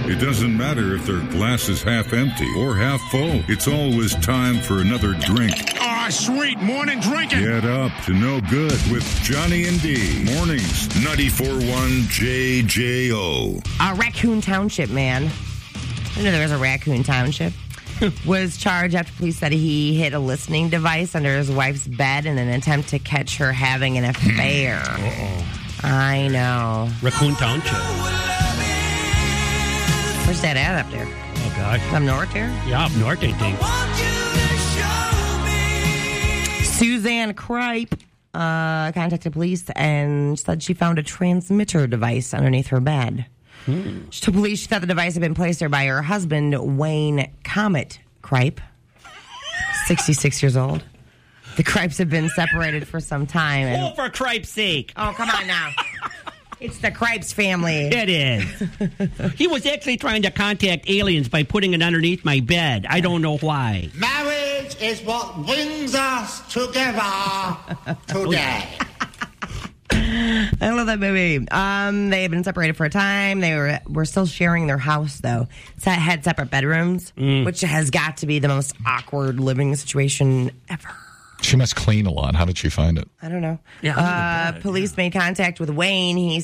It doesn't matter if their glass is half empty or half full. It's always time for another drink. Ah, sweet morning drinking. Get up to no good with Johnny and D. Mornings, 94.1 JJO. Raccoon Township man. I know there was a Raccoon Township. Was charged after police said he hid a listening device under his wife's bed in an attempt to catch her having an affair. I know. Raccoon Township. Where's that at up there? Oh, gosh. Up north there? Yeah, up north, I think. Suzanne Kripe contacted police and said she found a transmitter device underneath her bed. She told police she thought the device had been placed there by her husband, Wayne Comet Kripe, 66 years old. The Kripes have been separated for some time. Oh, for Kripe's sake. Oh, come on now. It's the Kripes family. It is. He was actually trying to contact aliens by putting it underneath my bed. I don't know why. Marriage is what brings us together today. I love that movie. They had been separated for a time. They were still sharing their house, though. Had separate bedrooms, which has got to be the most awkward living situation ever. She must clean a lot. How did she find it? I don't know. Yeah, police made contact with Wayne. He